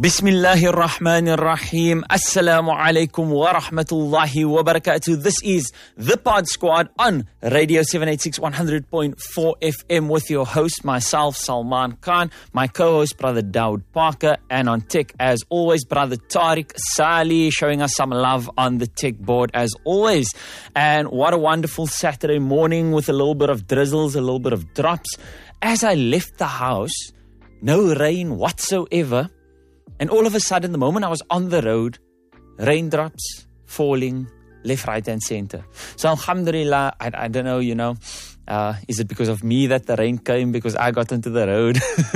Bismillahir Rahmanir Rahim. Assalamu alaikum wa rahmatullahi wa barakatuh. This is the Pod Squad on Radio 786 100.4 FM with your host, myself, Salman Khan, my co-host, Brother Daud Parker, and on tech, as always, Brother Tariq Salih, showing us some love on the tech board, as always. And what a wonderful Saturday morning with a little bit of drizzles, a little bit of drops. As I left the house, no rain whatsoever. And all of a sudden, the moment I was on the road, raindrops falling left, right, and center. So alhamdulillah, I don't know, is it because of me that the rain came because I got into the road?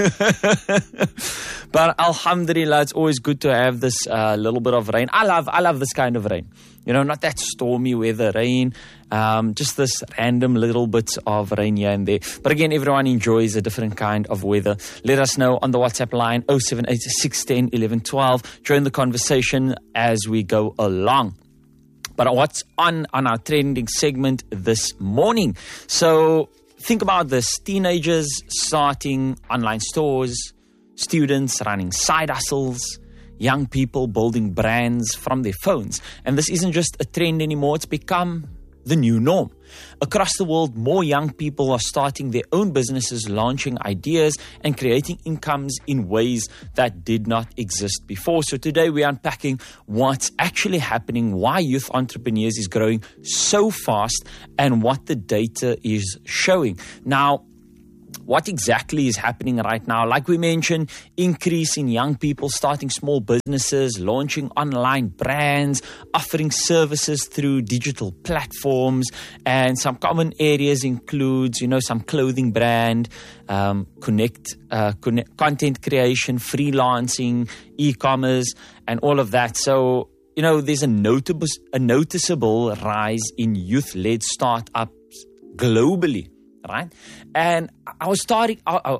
But alhamdulillah, it's always good to have this little bit of rain. I love this kind of rain. Not that stormy weather rain, just this random little bits of rain here and there. But again, everyone enjoys a different kind of weather. Let us know on the WhatsApp line 078-610-1112. Join the conversation as we go along. But what's on our trending segment this morning? So think about this. Teenagers starting online stores, students running side hustles, young people building brands from their phones. And this isn't just a trend anymore. It's become the new norm. Across the world, more young people are starting their own businesses, launching ideas and creating incomes in ways that did not exist before. So today we're unpacking what's actually happening, why youth entrepreneurs is growing so fast, and what the data is showing. Now, what exactly is happening right now? Like we mentioned, increase in young people starting small businesses, launching online brands, offering services through digital platforms, and some common areas includes, some clothing brand, content creation, freelancing, e-commerce, and all of that. So, there's a noticeable rise in youth-led startups globally. Right? And I was asking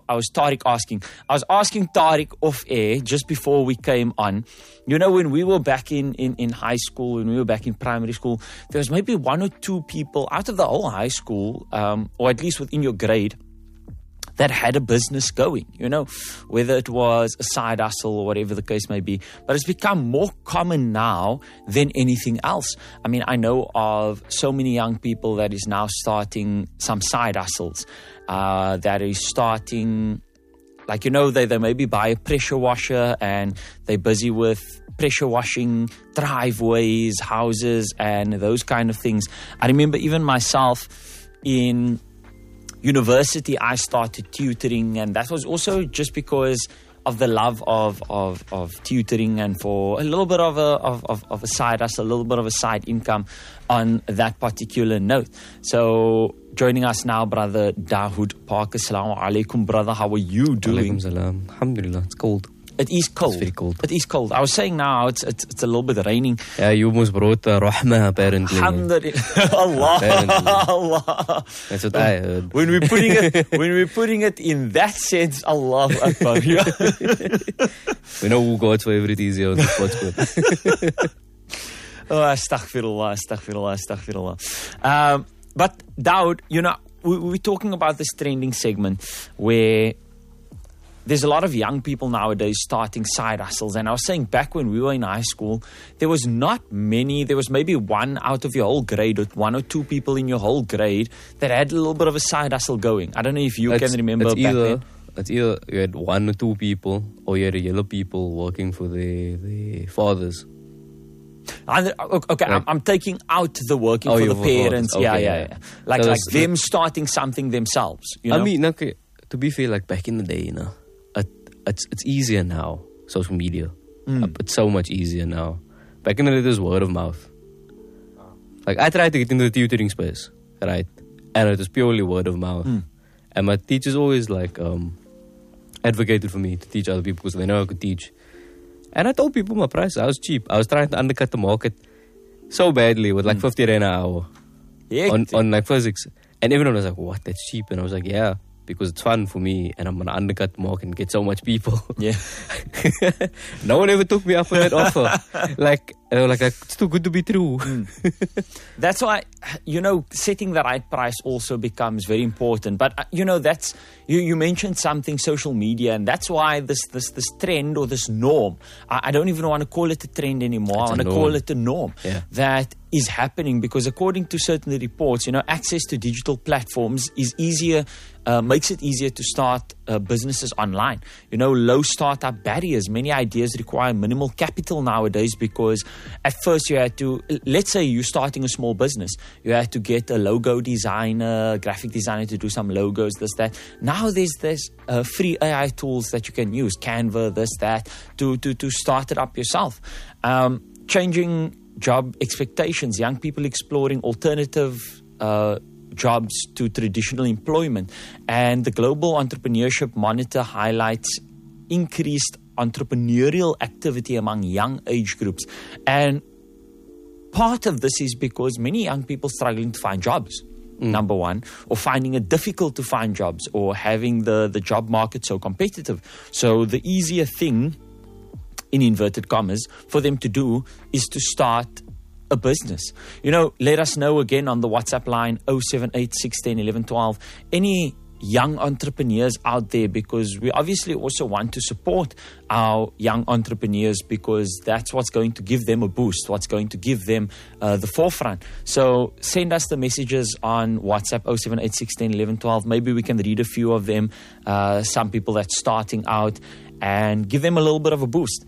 Tariq off air just before we came on. When we were back in high school, when we were back in primary school, there was maybe one or two people out of the whole high school, or at least within your grade, that had a business going, whether it was a side hustle or whatever the case may be. But it's become more common now than anything else. I mean, I know of so many young people that is now starting some side hustles, that is starting, they maybe buy a pressure washer and they're busy with pressure washing driveways, houses, and those kind of things. I remember even myself in university, I started tutoring, and that was also just because of the love of tutoring and for a little bit of a side hustle, a little bit of a side income on that particular note. So joining us now, Brother Daud Parker. Assalamu alaikum, brother. How are you doing? Alaikum salam. Alhamdulillah. It's cold. It is cold. It's very cold. It is cold. I was saying now it's a little bit raining. Yeah, you almost brought Rahmah apparently. Alhamdulillah. Allah. Apparently. Allah. That's what I heard. When we're putting it in that sense, Allahu Akbar. We know who God's favorite is here on the podcast. Oh, astaghfirullah. But Daud, we're talking about this trending segment where there's a lot of young people nowadays starting side hustles. And I was saying back when we were in high school, there was not many. There was maybe one out of your whole grade, or one or two people in your whole grade that had a little bit of a side hustle going. I don't know if you can remember back then. It's either you had one or two people, or you had yellow people working for their fathers. Okay, I'm taking out the working for the parents. Okay, yeah. Like them starting something themselves. I mean, okay, to be fair, like back in the day, it's easier now, social media. It's so much easier now. Back in the day, there's word of mouth. Like, I tried to get into the tutoring space, right? And it was purely word of mouth. And my teachers always, advocated for me to teach other people because they know I could teach. And I told people my price. I was cheap. I was trying to undercut the market so badly with 50 rand an hour on physics. And everyone was like, what? That's cheap. And I was like, yeah. Because it's fun for me and I'm going to undercut the market and get so much people. Yeah. No one ever took me up on that offer. And they were like, it's too good to be true. That's why, setting the right price also becomes very important. But, that's, you mentioned something, social media, and that's why this trend or this norm, I don't even want to call it a trend anymore. I want to call it a norm that is happening, because according to certain reports, access to digital platforms is easier, makes it easier to start businesses online. Low startup barriers. Many ideas require minimal capital nowadays, because at first you had to, let's say you're starting a small business, you had to get a logo designer, graphic designer to do some logos, this, that. Now there's free AI tools that you can use, Canva, this, that, to start it up yourself. Changing job expectations, young people exploring alternative jobs to traditional employment. And the Global Entrepreneurship Monitor highlights increased entrepreneurial activity among young age groups. And part of this is because many young people struggling to find jobs, number one, or finding it difficult to find jobs, or having the job market so competitive. So the easier thing, in inverted commas, for them to do is to start a business. Let us know again on the WhatsApp line 078 610 1112 any young entrepreneurs out there, because we obviously also want to support our young entrepreneurs, because that's what's going to give them a boost, what's going to give them the forefront. So send us the messages on WhatsApp 078 610 1112. Maybe we can read a few of them, some people that's starting out, and give them a little bit of a boost,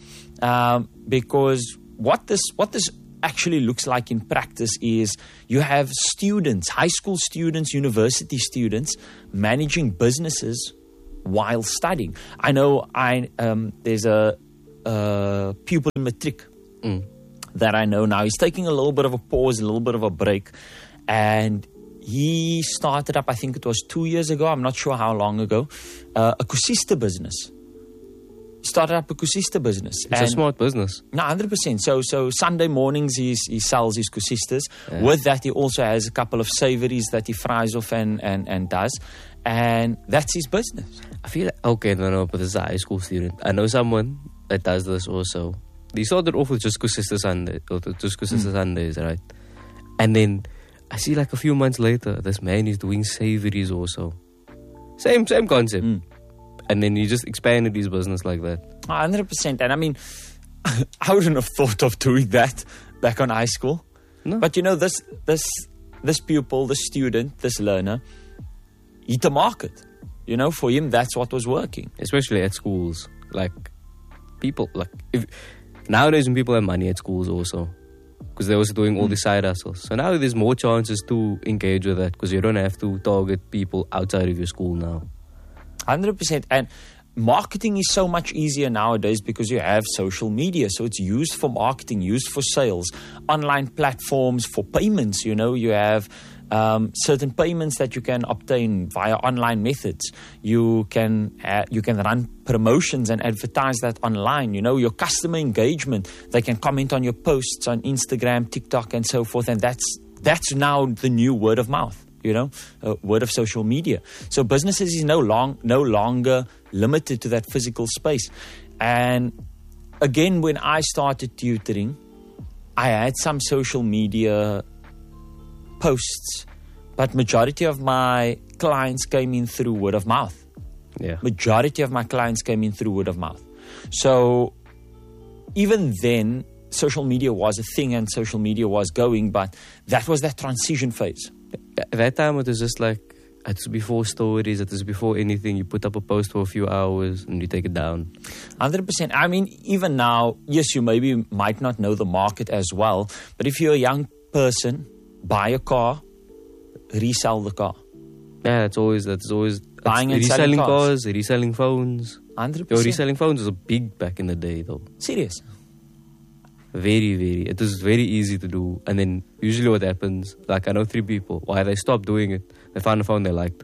because what this actually looks like in practice is you have students, high school students, university students, managing businesses while studying. I know there's a pupil in matric that I know now. He's taking a little bit of a pause, a little bit of a break, and he started up, I think it was 2 years ago, I'm not sure how long ago, a Kusista business. Started up a Kusista business. It's a smart business. No, 100%. So Sunday mornings he sells his Kusistas. Yeah. With that, he also has a couple of savories that he fries off and does. And that's his business. I feel like, okay, no, but this is a high school student. I know someone that does this also. They started off with just Kusista Sundays, right? And then I see like a few months later, this man is doing savories also. Same concept. And then you just expanded his business like that. 100%. And I mean, I wouldn't have thought of doing that back on high school. No. But this pupil, this student, this learner, hit the market. For him, that's what was working. Especially at schools. Like, people, nowadays when people have money at schools also, because they're also doing all the side hustles. So now there's more chances to engage with that, because you don't have to target people outside of your school now. 100%. And marketing is so much easier nowadays because you have social media. So it's used for marketing, used for sales, online platforms for payments. You have certain payments that you can obtain via online methods. You can run promotions and advertise that online. Your customer engagement, they can comment on your posts on Instagram, TikTok, and so forth. And that's now the new word of mouth. Word of social media. So businesses is no longer limited to that physical space. And again, when I started tutoring, I had some social media posts, but majority of my clients came in through word of mouth. Yeah. Majority of my clients came in through word of mouth. So even then, social media was a thing and social media was going, but that was that transition phase. At that time, it was just like, it was before stories, it was before anything. You put up a post for a few hours and you take it down. 100%. I mean, even now, yes, you might not know the market as well, but if you're a young person, buy a car, resell the car. Yeah, that's always buying and reselling selling cars, reselling phones. 100%. Yo, reselling phones was big back in the day, though. Serious. Very, very. It was very easy to do. And then usually what happens, like I know 3 people, why they stopped doing it, they found a phone they liked.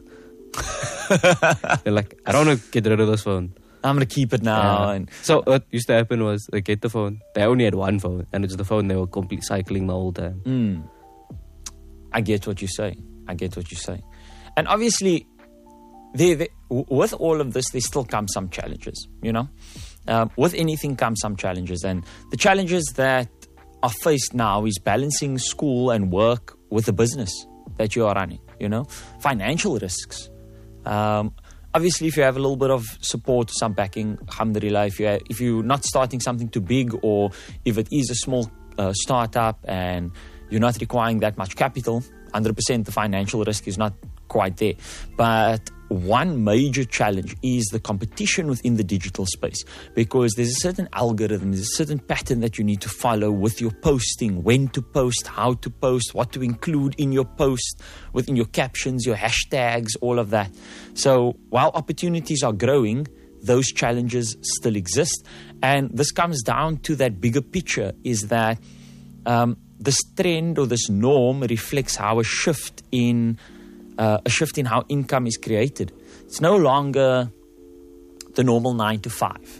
They're like, I don't want to get rid of this phone. I'm going to keep it now. And so what used to happen was they get the phone. They only had one phone. And it's the phone they were completely cycling the whole time. I get what you're saying. And obviously, with all of this, there still come some challenges, With anything comes some challenges. And the challenges that are faced now is balancing school and work with the business that you are running, financial risks. Obviously, if you have a little bit of support, some backing, alhamdulillah, if you're not starting something too big, or if it is a small startup and you're not requiring that much capital, 100% the financial risk is not quite there. But one major challenge is the competition within the digital space, because there's a certain algorithm, there's a certain pattern that you need to follow with your posting, when to post, how to post, what to include in your post, within your captions, your hashtags, all of that. So while opportunities are growing, those challenges still exist. And this comes down to that bigger picture, is that this trend or this norm reflects how a shift in how income is created. It's no longer the normal 9 to 5.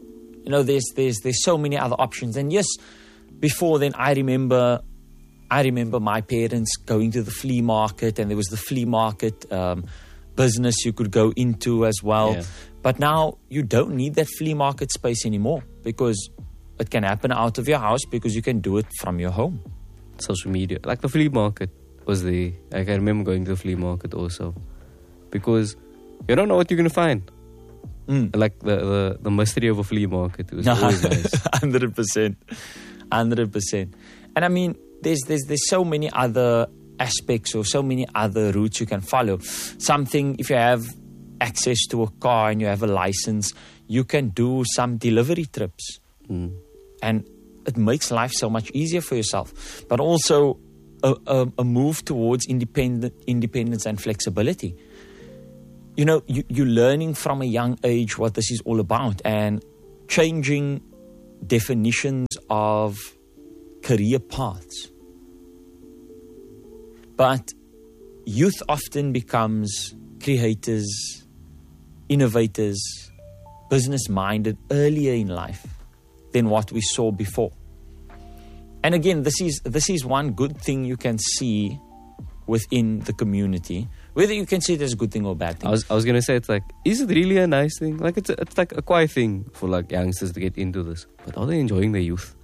There's so many other options. And yes, before then, I remember my parents going to the flea market, and there was the flea market business you could go into as well. Yeah. But now you don't need that flea market space anymore, because it can happen out of your house, because you can do it from your home. Social media, like the flea market was there. Like, I remember going to the flea market also, because you don't know what you're going to find. Like the mystery of a flea market was always nice. 100%. And I mean, there's so many other aspects or so many other routes you can follow. Something, if you have access to a car and you have a license, you can do some delivery trips. And it makes life so much easier for yourself. But also a move towards independence and flexibility. You're learning from a young age what this is all about, and changing definitions of career paths. But youth often becomes creators, innovators, business-minded earlier in life than what we saw before. And again, this is one good thing you can see within the community, whether you can see it as a good thing or a bad thing. I was going to say, it's like, is it really a nice thing? Like, it's like a quiet thing for like youngsters to get into this. But are they enjoying their youth?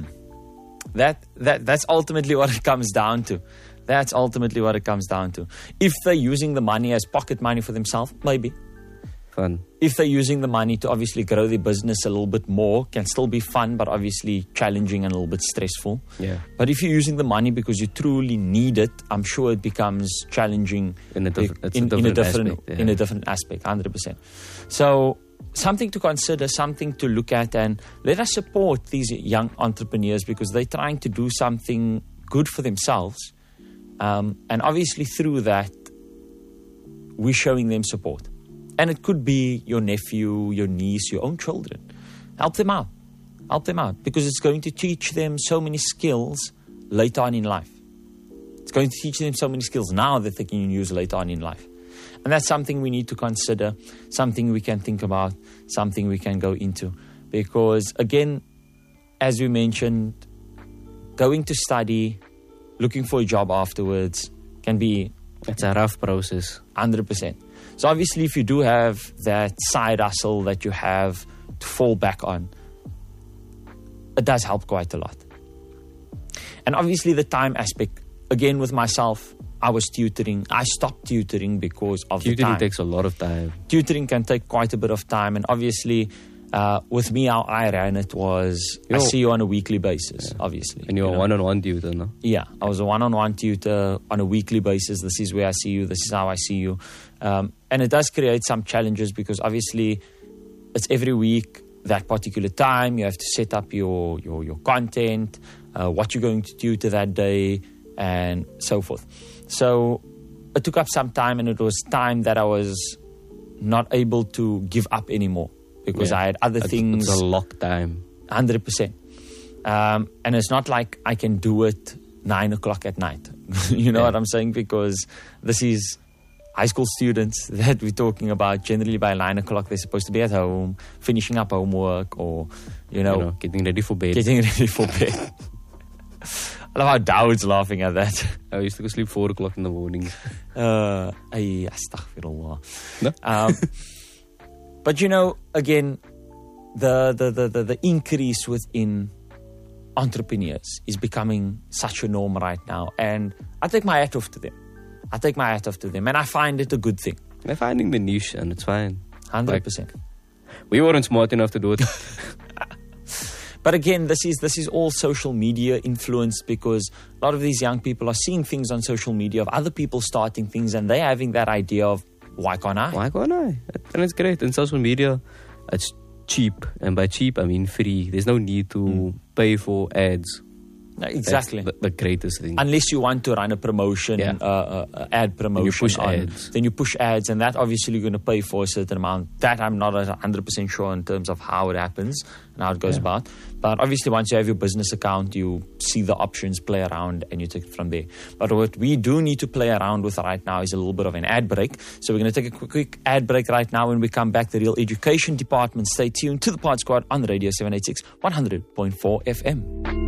That's ultimately what it comes down to. That's ultimately what it comes down to. If they're using the money as pocket money for themselves, maybe. Fun. If they're using the money to obviously grow their business a little bit more, can still be fun, but obviously challenging and a little bit stressful. Yeah. But if you're using the money because you truly need it, I'm sure it becomes challenging in a different aspect, 100%. So something to consider, something to look at, and let us support these young entrepreneurs, because they're trying to do something good for themselves. And obviously through that, we're showing them support. And it could be your nephew, your niece, your own children. Help them out. Help them out, because it's going to teach them so many skills later on in life. It's going to teach them so many skills now that they can use later on in life. And that's something we need to consider, something we can think about, something we can go into. Because again, as we mentioned, going to study, looking for a job afterwards can be... It's a rough process. 100%. So obviously, if you do have that side hustle that you have to fall back on, it does help quite a lot. And obviously the time aspect, again with myself, I was tutoring. I stopped tutoring because of the time. Tutoring takes a lot of time. Tutoring can take quite a bit of time. And obviously, with me, how I ran it was, I see you on a weekly basis, obviously. And you're a one-on-one tutor, no? Yeah, I was a one-on-one tutor on a weekly basis. This is where I see you. This is how I see you. And it does create some challenges, because obviously it's every week, that particular time. You have to set up your content, what you're going to tutor that day, and so forth. So it took up some time, and it was time that I was not able to give up anymore, because I had other things. It's a lock time. 100%. And it's not like I can do it 9 o'clock at night. You know what I'm saying? Because this is high school students that we're talking about. Generally by 9 o'clock, they're supposed to be at home, finishing up homework, or, getting ready for bed. I love how Dawood's laughing at that. I used to go sleep 4 o'clock in the morning. Astaghfirullah. No? But again, the increase within entrepreneurs is becoming such a norm right now. And I take my hat off to them. And I find it a good thing. They're finding the niche and it's fine. 100%. We weren't smart enough to do it. But again, this is all social media influenced, because a lot of these young people are seeing things on social media of other people starting things, and they're having that idea of, why can't I? Why can't I? And it's great. In social media, it's cheap. And by cheap, I mean free. There's no need to pay for ads. No, exactly. That's the greatest thing. Unless you want to run a promotion, ad promotion. Then you push ads, and that obviously you're going to pay for a certain amount. That I'm not 100% sure in terms of how it happens and how it goes about. But obviously once you have your business account, you see the options, play around, and you take it from there. But what we do need to play around with right now is a little bit of an ad break. So we're going to take a quick ad break right now. When we come back, the Real Education Department. Stay tuned to the Pod Squad on Radio 786 100.4 FM.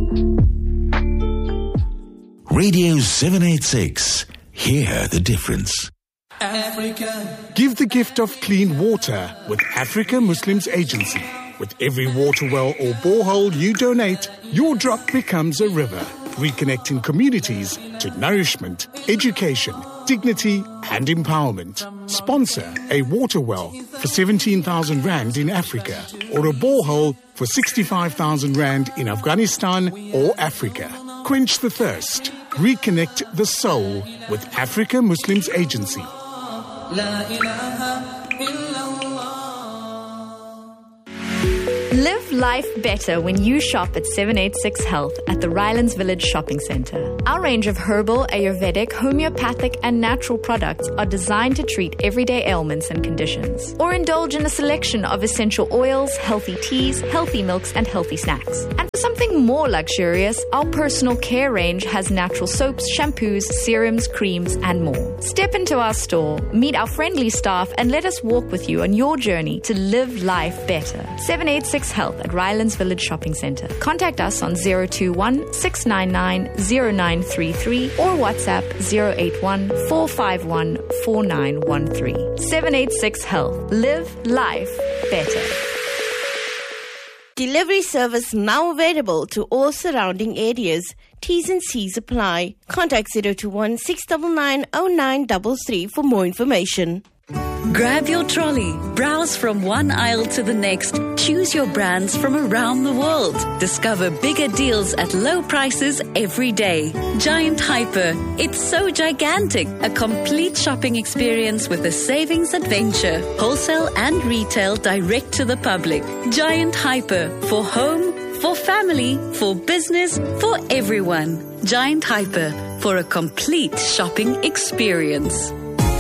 Radio 786. Hear the difference. Africa. Give the gift of clean water with Africa Muslims Agency. With every water well or borehole you donate, your drop becomes a river, reconnecting communities to nourishment, education, dignity and empowerment. Sponsor a water well for 17,000 Rand in Africa, or a borehole for 65,000 Rand in Afghanistan or Africa. Quench the thirst. Reconnect the soul with Africa Muslims Agency. Live life better when you shop at 786 Health at the Rylands Village Shopping Centre. Our range of herbal, Ayurvedic, homeopathic and natural products are designed to treat everyday ailments and conditions. Or indulge in a selection of essential oils, healthy teas, healthy milks and healthy snacks. And for something more luxurious, our personal care range has natural soaps, shampoos, serums, creams and more. Step into our store, meet our friendly staff and let us walk with you on your journey to live life better. 786 Health at Rylands Village Shopping Centre. Contact us on 021 699 0933 or WhatsApp 081 451 4913. 786 Health. Live life better. Delivery service now available to all surrounding areas. T's and C's apply. Contact 021 699 0933 for more information. Grab your trolley, browse from one aisle to the next, choose your brands from around the world. Discover bigger deals at low prices every day. Giant Hyper, it's so gigantic. A complete shopping experience with a savings adventure. Wholesale and retail direct to the public. Giant Hyper, for home, for family, for business, for everyone. Giant Hyper, for a complete shopping experience.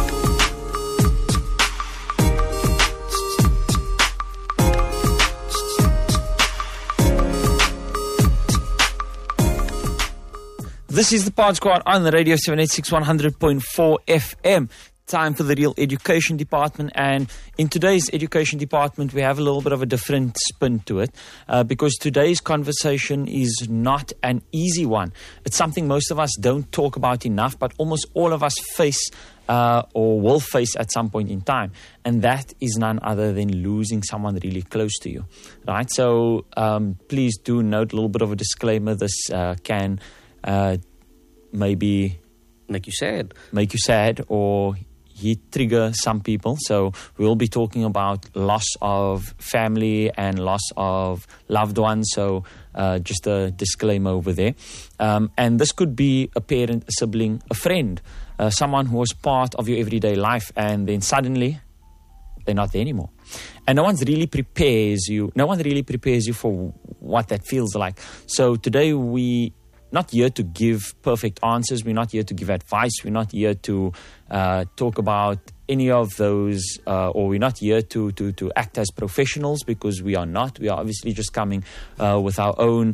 This is the Pod Squad on the Radio 786 100.4 FM. Time for the Real Education Department. And in today's Education Department, we have a little bit of a different spin to it because today's conversation is not an easy one. It's something most of us don't talk about enough, but almost all of us face or will face at some point in time. And that is none other than losing someone really close to you, right? So please do note a little bit of a disclaimer. This can maybe make you sad or trigger some people. So we'll be talking about loss of family and loss of loved ones. So just a disclaimer over there. And this could be a parent, a sibling, a friend, someone who was part of your everyday life, and then suddenly they're not there anymore. And no one really prepares you for what that feels like. So today we're not here to give perfect answers. We're not here to give advice. We're not here to talk about any of those, or we're not here to act as professionals, because we are not. We are obviously just coming with our own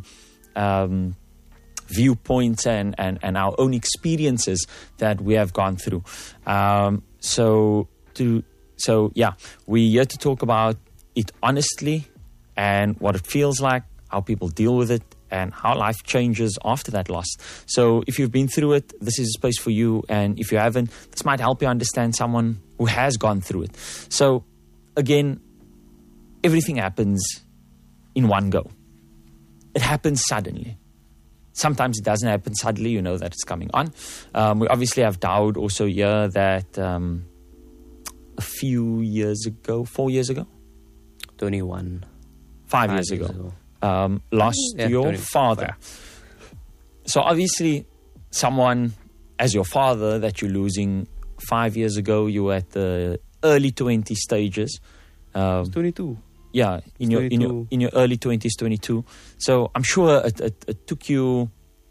viewpoints and our own experiences that we have gone through. So we're here to talk about it honestly and what it feels like, how people deal with it, and how life changes after that loss. So if you've been through it, this is a space for you. And if you haven't, this might help you understand someone who has gone through it. So again, everything happens in one go. it happens suddenly. Sometimes it doesn't happen suddenly, you know that it's coming on. We obviously have Daud also here that a few years ago, 4 years ago? 21. 5 years ago. Lost your 20. father. So obviously someone as your father that you're losing 5 years ago, you were at the early 20 stages. 22. Yeah, in your early 20s, 22. So I'm sure it took you.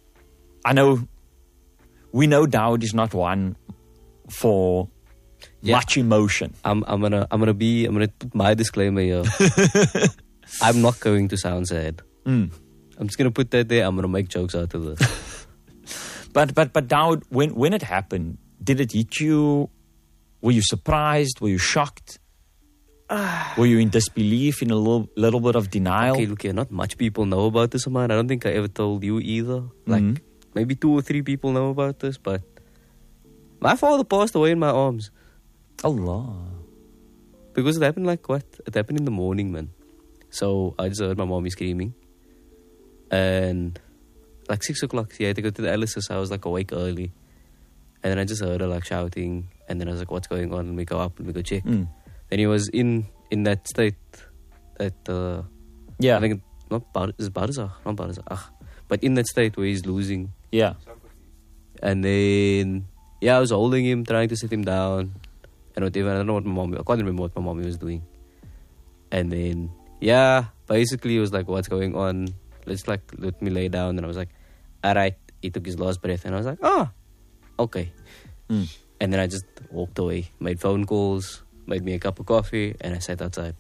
We know Daud is not one for much emotion. I'm gonna put my disclaimer here. I'm not going to sound sad. I'm just gonna put that there. I'm gonna make jokes out of this. But Daud, when it happened, did it hit you? Were you surprised? Were you shocked? Were you in disbelief, in a little bit of denial? Okay, look here, not much people know about this, man. I don't think I ever told you either. Like, maybe 2 or 3 people know about this, but my father passed away in my arms. Allah. Because it happened It happened in the morning, man. So I just heard my mommy screaming. And like 6 o'clock, she had to go to the dialysis. I was like awake early. And then I just heard her like shouting. And then I was like, what's going on? And we go up and we go check. Then he was in that state that I think not Barzakh, but in that state where he's losing. Yeah. And then I was holding him, trying to sit him down, and whatever. I don't know I can't remember what my mommy was doing. And then basically it was like, what's going on? Let me lay down. And I was like, all right. He took his last breath, and I was like, okay. And then I just walked away, made phone calls, made me a cup of coffee, and I sat outside.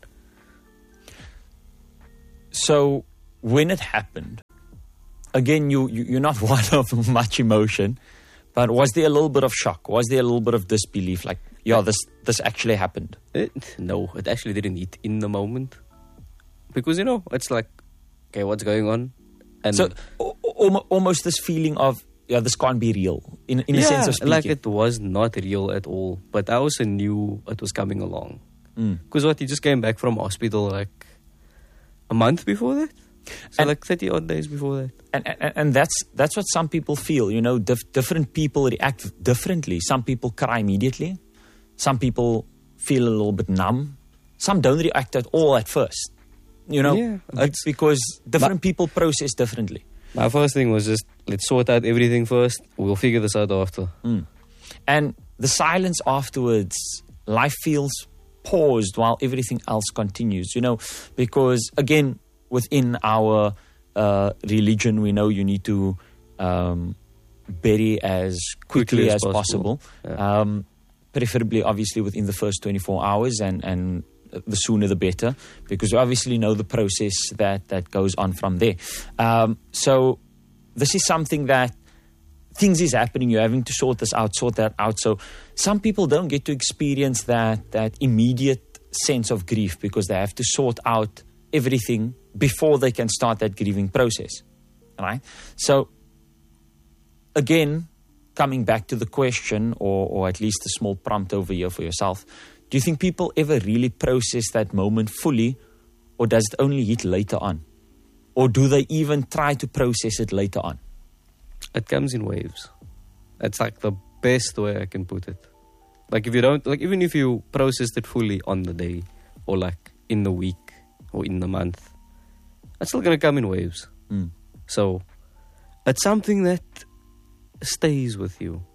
So when it happened, again, you're not one of much emotion, but was there a little bit of shock? Was there a little bit of disbelief? Like, this actually happened? No, it actually didn't hit in the moment. Because, it's like, okay, what's going on? And so almost this feeling of, this can't be real, in a sense of speaking. Like it was not real at all. But I also knew it was coming along. Because he just came back from hospital like a month before that? So like 30 odd days before that. And that's what some people feel, different people react differently. Some people cry immediately. Some people feel a little bit numb. Some don't react at all at first. It's because different people process differently. My first thing was just, let's sort out everything first. We'll figure this out after. And the silence afterwards, life feels paused while everything else continues, because again, within our religion, we know you need to bury as quickly as possible. Yeah. Preferably, obviously, within the first 24 hours and the sooner the better, because we obviously know the process that goes on from there. So this is something that things is happening, you're having to sort that out. So some people don't get to experience that immediate sense of grief because they have to sort out everything before they can start that grieving process. Right? So again, coming back to the question, or at least a small prompt over here for yourself, do you think people ever really process that moment fully, or does it only hit later on? Or do they even try to process it later on? It comes in waves. That's like the best way I can put it. Like if you don't, like even if you processed it fully on the day, or like in the week, or in the month, it's still going to come in waves. So it's something that stays with you.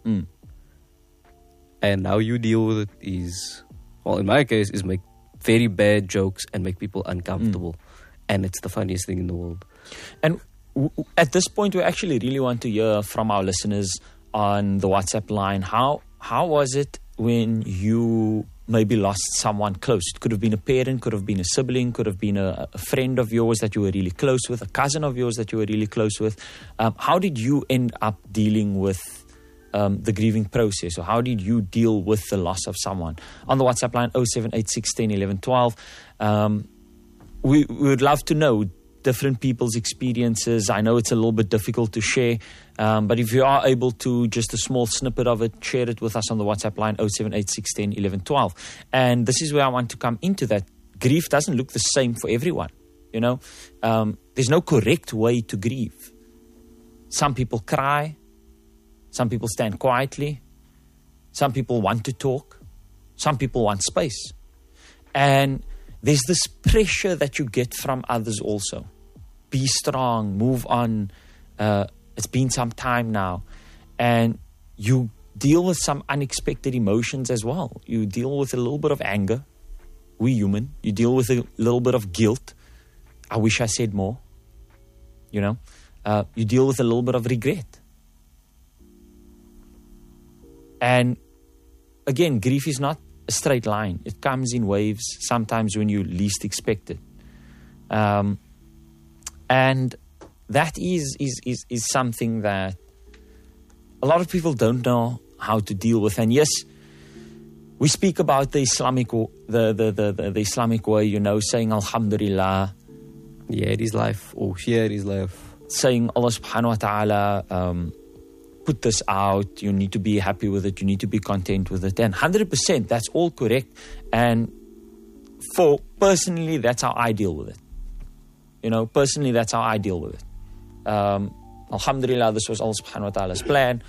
And how you deal with it is, well, in my case, is make very bad jokes and make people uncomfortable. And it's the funniest thing in the world. And at this point, we actually really want to hear from our listeners on the WhatsApp line. How was it when you maybe lost someone close? It could have been a parent, could have been a sibling, could have been a friend of yours that you were really close with, a cousin of yours that you were really close with. How did you end up dealing with the grieving process, or how did you deal with the loss of someone? On the WhatsApp line 0786 10 11 12. We would love to know different people's experiences. I know it's a little bit difficult to share, but if you are able to, just a small snippet of it, share it with us on the WhatsApp line 0786 10 11 12. And this is where I want to come into that. Grief doesn't look the same for everyone. There there's no correct way to grieve. Some people cry. Some people stand quietly. Some people want to talk. Some people want space. And there's this pressure that you get from others also. Be strong, move on. It's been some time now. And you deal with some unexpected emotions as well. You deal with a little bit of anger. We're human. You deal with a little bit of guilt. I wish I said more. You know, you deal with a little bit of regret. And again, grief is not a straight line. It comes in waves, sometimes when you least expect it. And that is something that a lot of people don't know how to deal with. And yes, we speak about the Islamic the Islamic way, you know, saying Alhamdulillah. Yeah, it is life. Oh, yeah, it is life. Saying Allah subhanahu wa ta'ala put this out, you need to be happy with it, you need to be content with it. And 100%, that's all correct. And for personally, that's how I deal with it. You know, personally, that's how I deal with it. Alhamdulillah, this was Allah subhanahu wa ta'ala's plan.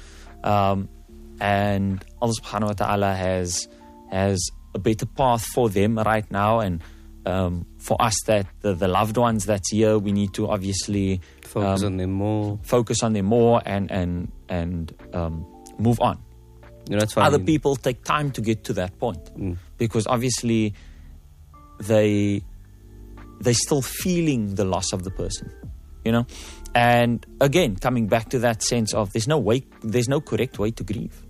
And Allah subhanahu wa ta'ala has a better path for them right now. And for us, that the loved ones that's here, we need to obviously focus on them more. Focus on them more and move on. You know, that's fine. Other people take time to get to that point because obviously they're still feeling the loss of the person, you know. And again, coming back to that sense of there's no correct way to grieve.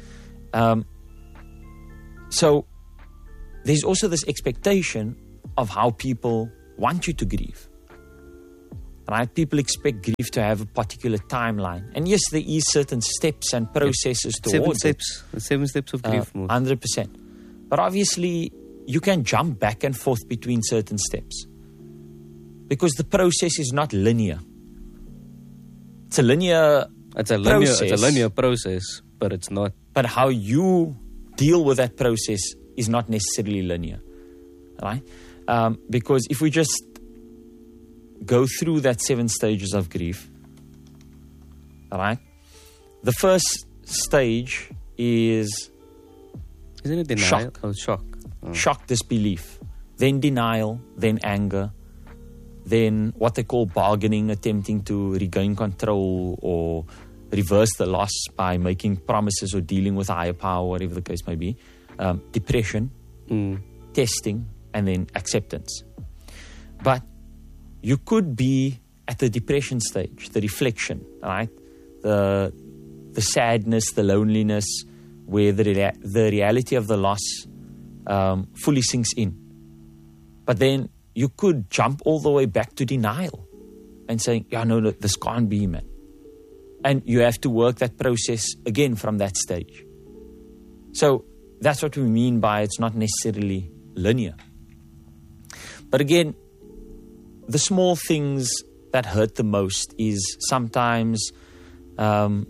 So there's also this expectation of how people want you to grieve. Right? People expect grief to have a particular timeline. And yes, there is certain steps and processes towards it. 7 steps of grief. 100%. But obviously, you can jump back and forth between certain steps. Because the process is not linear. It's a linear process, but it's not. But how you deal with that process is not necessarily linear. Right? Because if we just go through that 7 stages of grief, all right? The first stage is... Isn't it denial? Shock. Oh, shock. Oh. Shock, disbelief. Then denial, then anger. Then what they call bargaining, attempting to regain control or reverse the loss by making promises or dealing with a higher power, whatever the case may be. Depression, testing, and then acceptance. But you could be at the depression stage, the reflection, right? The sadness, the loneliness, where the reality of the loss fully sinks in. But then you could jump all the way back to denial and saying, yeah, no, this can't be, man. And you have to work that process again from that stage. So that's what we mean by it's not necessarily linear. But again, the small things that hurt the most is sometimes not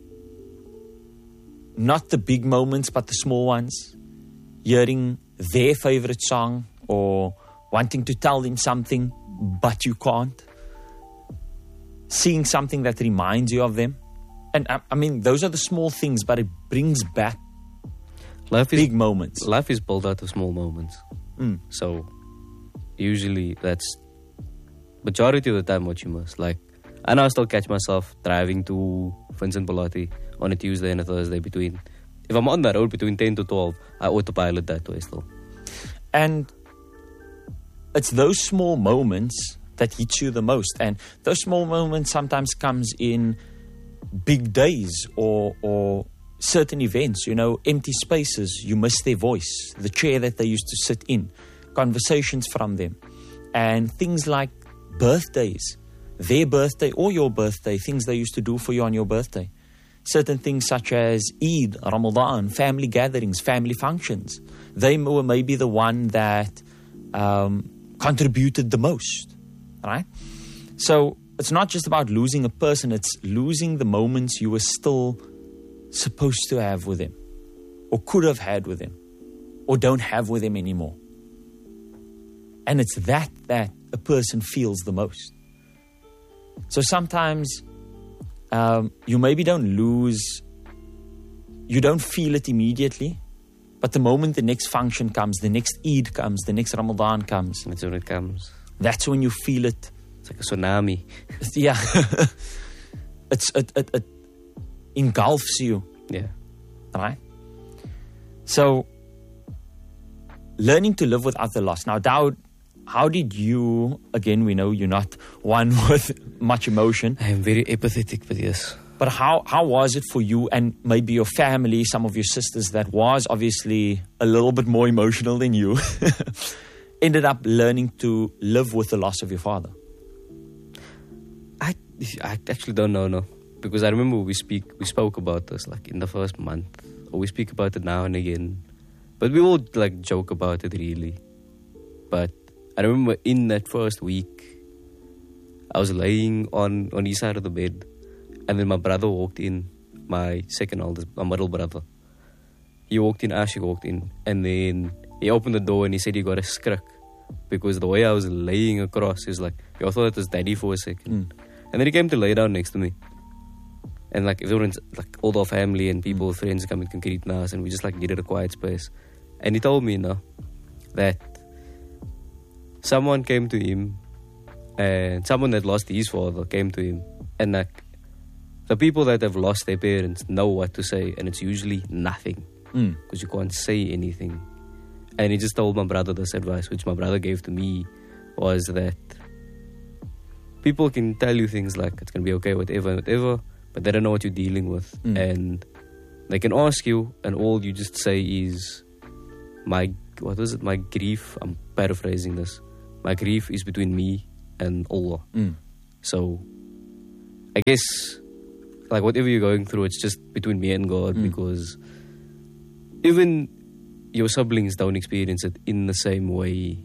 the big moments, but the small ones. Hearing their favorite song or wanting to tell them something, but you can't. Seeing something that reminds you of them. And I mean, those are the small things, but it brings back big moments. Life is built out of small moments. So usually that's majority of the time what you must. Like, I now still catch myself driving to Vincent Pallotti on a Tuesday and a Thursday between, if I'm on that road between 10 to 12, I autopilot that way still. And it's those small moments that hit you the most. And those small moments sometimes comes in big days or certain events, you know, empty spaces, you miss their voice, the chair that they used to sit in, conversations from them, and things like birthdays, their birthday or your birthday, things they used to do for you on your birthday. Certain things such as Eid, Ramadan, family gatherings, family functions. They were maybe the one that contributed the most, right? So it's not just about losing a person, it's losing the moments you were still supposed to have with them, or could have had with them, or don't have with them anymore. And it's that a person feels the most. So sometimes you maybe you don't feel it immediately, but the moment the next function comes, the next Eid comes, the next Ramadan comes, That's when it comes. that's when you feel it. It's like a tsunami. Yeah. It engulfs you, Yeah. right? So, learning to live without the loss. Now, Dawood, how did you, again, we know you're not one with much emotion, I am very apathetic with this. but how was it for you and maybe your family, some of your sisters that was obviously a little bit more emotional than you, ended up learning to live with the loss of your father? I actually don't know, no. Because I remember we spoke about this like in the first month. Or we speak about it now and again. But we all like joke about it really. But I remember in that first week, I was laying on each side of the bed. And then my brother walked in, my second oldest, my middle brother. He walked in, Ashik walked in. And then he opened the door and he said he got a skrik. Because the way I was laying across, he was like, I thought it was daddy for a second. And then he came to lay down next to me. And like everyone's like all our family and people, friends come and greet us, and we just like needed a quiet space. And he told me, that someone came to him, and someone that lost his father came to him, and like the people that have lost their parents know what to say, and it's usually nothing because you can't say anything. And he just told my brother this advice, which my brother gave to me, was that people can tell you things like it's gonna be okay, whatever. But they don't know what you're dealing with. And they can ask you, and all you just say is, my grief, I'm paraphrasing this, my grief is between me and Allah. So, I guess, like whatever you're going through, it's just between me and God, because even your siblings don't experience it in the same way,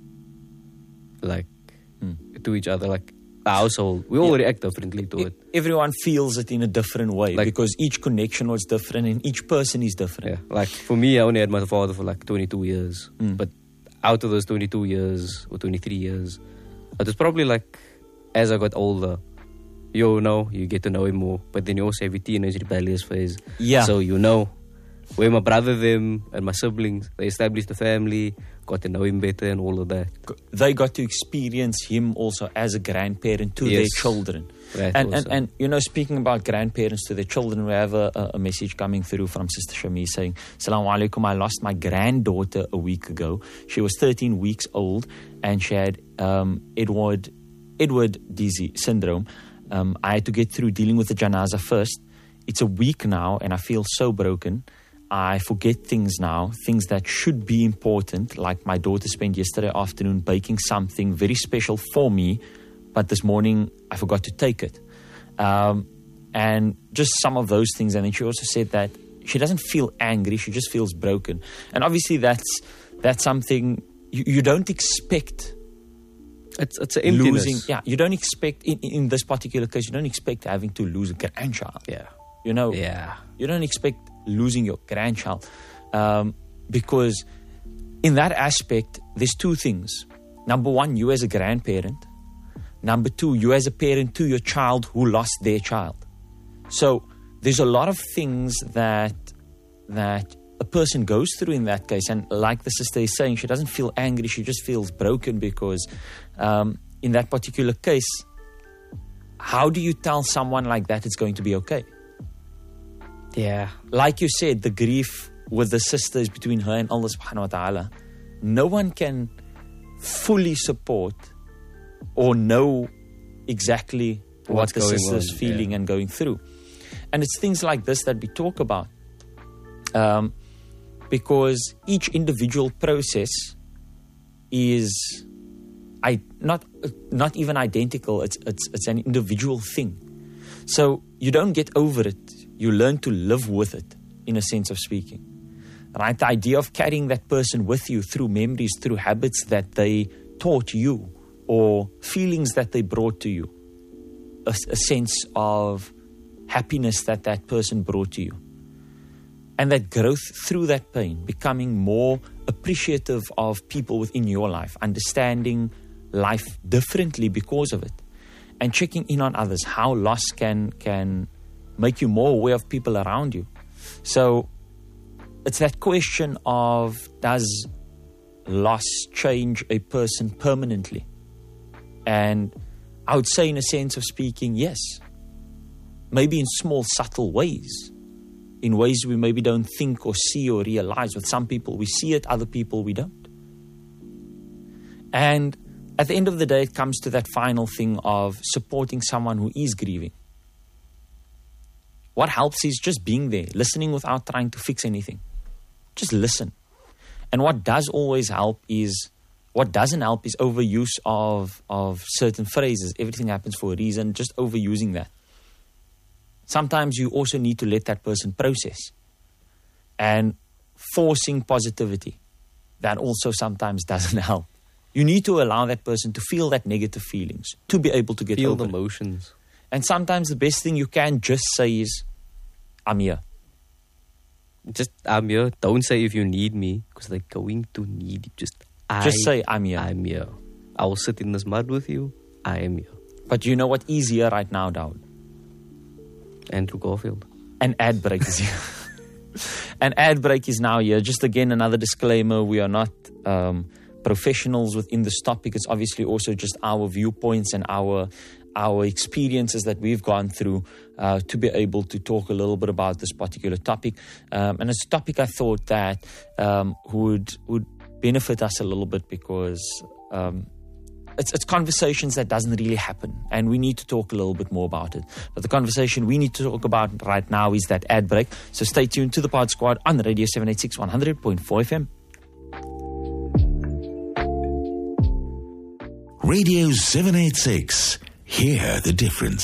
like, to each other, like, household, we all react differently to it. Everyone feels it in a different way, like, because each connection was different and each person is different. Yeah, like for me, I only had my father for like 22 years. But out of those 22 years or 23 years, it was probably like as I got older, you get to know him more. But then you also have a teenage rebellious phase. Yeah. So where my brother, them, and my siblings, they established a family, got to know him better and all of that. They got to experience him also as a grandparent to their children. And speaking about grandparents to their children, we have a message coming through from Sister Shami saying, Assalamu alaikum, I lost my granddaughter a week ago. She was 13 weeks old and she had Edward disease syndrome. I had to get through dealing with the janaza first. It's a week now and I feel so broken. I forget things now, things that should be important, like my daughter spent yesterday afternoon baking something very special for me, but this morning I forgot to take it. And just some of those things. And then she also said that she doesn't feel angry, she just feels broken. And obviously that's something you don't expect. It's an emptiness. Losing, you don't expect, in this particular case, you don't expect having to lose a grandchild. Yeah. You don't expect losing your grandchild, because in that aspect there's two things. Number one, you as a grandparent. Number two, you as a parent to your child who lost their child. So there's a lot of things that a person goes through in that case. And like the sister is saying, she doesn't feel angry, she just feels broken, because in that particular case, how do you tell someone like that it's going to be okay? Yeah. Like you said, the grief with the sister is between her and Allah subhanahu wa ta'ala. No one can fully support or know exactly what the sister is feeling and going through. And it's things like this that we talk about. Because each individual process is not even identical. It's an individual thing. So you don't get over it. You learn to live with it, in a sense of speaking. Right? The idea of carrying that person with you through memories, through habits that they taught you, or feelings that they brought to you, a sense of happiness that person brought to you. And that growth through that pain, becoming more appreciative of people within your life, understanding life differently because of it. and checking in on others, how loss can make you more aware of people around you. So it's that question of, does loss change a person permanently? And I would say, in a sense of speaking, yes. Maybe in small, subtle ways. In ways we maybe don't think or see or realize. With some people we see it, other people we don't. And at the end of the day, it comes to that final thing of supporting someone who is grieving. What helps is just being there, listening without trying to fix anything. Just listen. And what doesn't help is overuse of certain phrases. Everything happens for a reason, just overusing that. Sometimes you also need to let that person process. And forcing positivity, that also sometimes doesn't help. You need to allow that person to feel that negative feelings, to be able to get over the emotions. And sometimes the best thing you can just say is, I'm here. Just, I'm here. Don't say if you need me, because they're going to need you. Just say, I'm here. I'm here. I will sit in this mud with you. I am here. But you know what is here right now, Daud? Andrew Garfield. An ad break is here. An ad break is now here. Just again, another disclaimer. We are not professionals within this topic. It's obviously also just our viewpoints and our experiences that we've gone through to be able to talk a little bit about this particular topic. And it's a topic I thought that would benefit us a little bit, because it's conversations that doesn't really happen, and we need to talk a little bit more about it. But the conversation we need to talk about right now is that ad break. So stay tuned to the Pod Squad on Radio 786 100.4 FM. Radio 786. Hear the difference.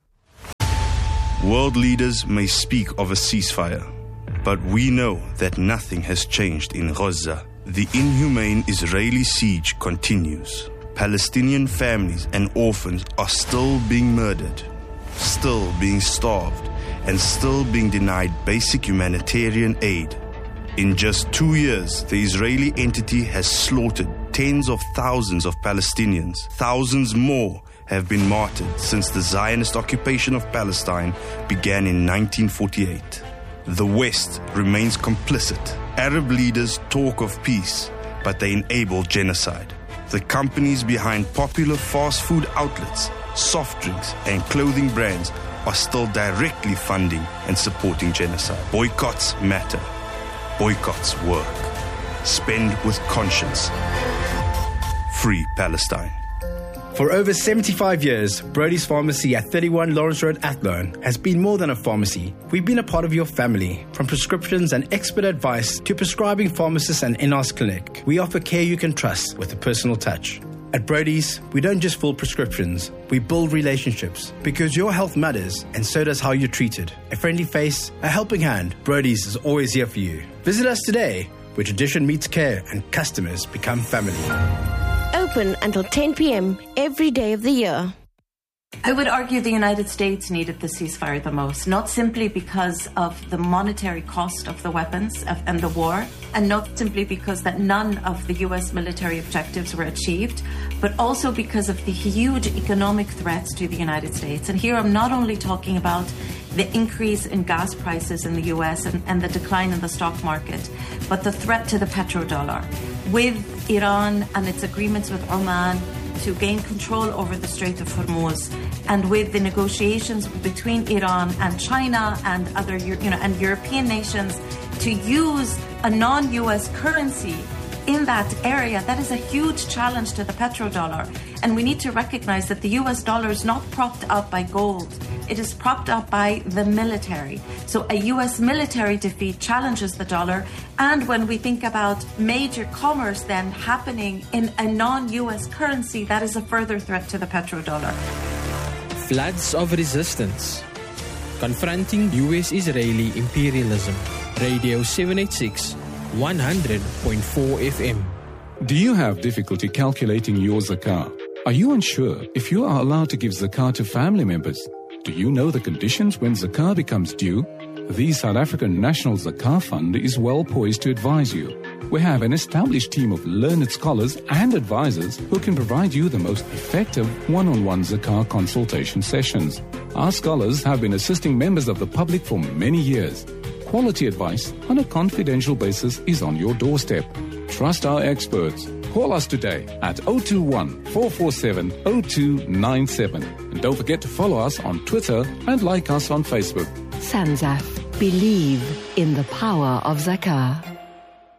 World leaders may speak of a ceasefire, but we know that nothing has changed in Gaza. The inhumane Israeli siege continues. Palestinian families and orphans are still being murdered, still being starved, and still being denied basic humanitarian aid. In just 2 years, the Israeli entity has slaughtered tens of thousands of Palestinians. Thousands more have been martyred since the Zionist occupation of Palestine began in 1948. The West remains complicit. Arab leaders talk of peace, but they enable genocide. The companies behind popular fast food outlets, soft drinks, and clothing brands are still directly funding and supporting genocide. Boycotts matter. Boycotts work. Spend with conscience. Free Palestine. For over 75 years, Brody's Pharmacy at 31 Lawrence Road, Athlone, has been more than a pharmacy. We've been a part of your family. From prescriptions and expert advice to prescribing pharmacists and in-house clinic, we offer care you can trust with a personal touch. At Brody's, we don't just fill prescriptions, we build relationships. Because your health matters, and so does how you're treated. A friendly face, a helping hand, Brody's is always here for you. Visit us today, where tradition meets care and customers become family. Open until 10 p.m. every day of the year. I would argue the United States needed the ceasefire the most, not simply because of the monetary cost of the weapons and the war, and not simply because that none of the US military objectives were achieved, but also because of the huge economic threats to the United States. And here I'm not only talking about the increase in gas prices in the US and the decline in the stock market, but the threat to the petrodollar. With Iran and its agreements with Oman to gain control over the Strait of Hormuz, and with the negotiations between Iran and China and other and European nations to use a non-US currency in that area, that is a huge challenge to the petrodollar. And we need to recognize that the US dollar is not propped up by gold. It is propped up by the military. So a US military defeat challenges the dollar. And when we think about major commerce then happening in a non-US currency, that is a further threat to the petrodollar. Floods of resistance. Confronting US-Israeli imperialism. Radio 786. 100.4 FM. Do you have difficulty calculating your zakah? Are you unsure if you are allowed to give zakah to family members? Do you know the conditions when zakah becomes due? The South African National Zakah Fund is well poised to advise you. We have an established team of learned scholars and advisors who can provide you the most effective one-on-one Zakah consultation sessions. Our scholars have been assisting members of the public for many years. Quality advice on a confidential basis is on your doorstep. Trust our experts. Call us today at 021-447-0297. And don't forget to follow us on Twitter and like us on Facebook. SANZAF. Believe in the power of Zakah.